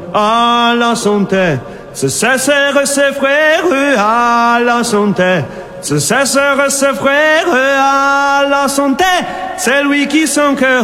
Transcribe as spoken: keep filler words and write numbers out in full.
à la santé. Ce cesseur ses frères à la santé. Ce cesseur ses frères à la santé. C'est lui qui son cœur